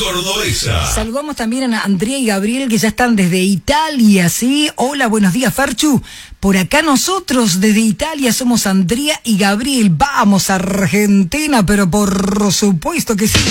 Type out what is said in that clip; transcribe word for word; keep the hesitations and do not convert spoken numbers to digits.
cordobesa. Saludamos también a Andrea y Gabriel, que ya están desde Italia, ¿sí? Hola, buenos días, Ferchu. Por acá nosotros desde Italia somos Andrea y Gabriel. Vamos a Argentina, pero por supuesto que sí.